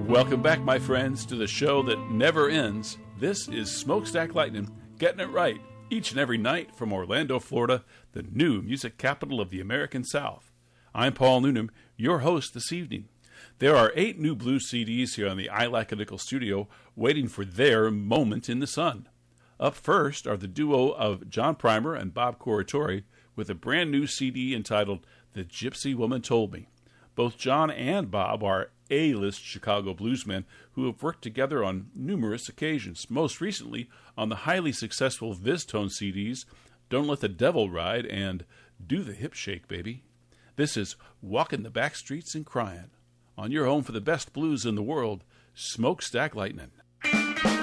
Welcome back, my friends, to the show that never ends. This is Smokestack Lightning, getting it right each and every night from Orlando, Florida, the new music capital of the American South. I'm Paul Noonan, your host this evening. There are 8 new blues CDs here on the I Like a Nickel studio waiting for their moment in the sun. Up first are the duo of John Primer and Bob Corritore with a brand new CD entitled The Gypsy Woman Told Me. Both John and Bob are A-list Chicago bluesmen who have worked together on numerous occasions, most recently on the highly successful VizTone CDs, Don't Let the Devil Ride and Do the Hip Shake, Baby. This is Walking the Back Streets and Crying, on your home for the best blues in the world, Smokestack Lightning.